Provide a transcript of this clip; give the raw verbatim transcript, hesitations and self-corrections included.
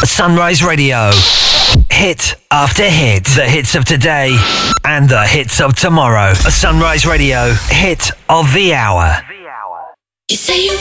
Sunrise Radio. Hit after hit. The hits of today and the hits of tomorrow. Sunrise Radio. Hit of the hour. You say you